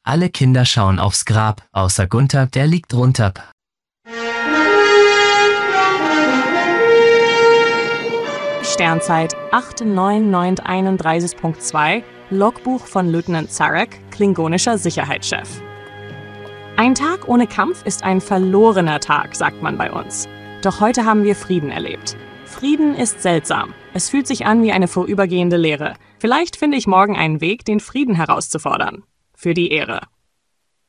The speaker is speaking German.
Alle Kinder schauen aufs Grab, außer Gunther, der liegt drunter. Sternzeit 89931.2 Logbuch von Lieutenant Zarek, klingonischer Sicherheitschef. Ein Tag ohne Kampf ist ein verlorener Tag, sagt man bei uns. Doch heute haben wir Frieden erlebt. Frieden ist seltsam. Es fühlt sich an wie eine vorübergehende Leere. Vielleicht finde ich morgen einen Weg, den Frieden herauszufordern. Für die Ehre.